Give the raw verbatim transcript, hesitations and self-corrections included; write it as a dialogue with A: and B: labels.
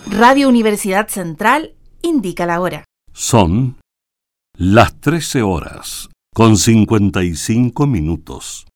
A: Radio Universidad Central indica la hora.
B: Son las trece horas con cincuenta y cinco minutos.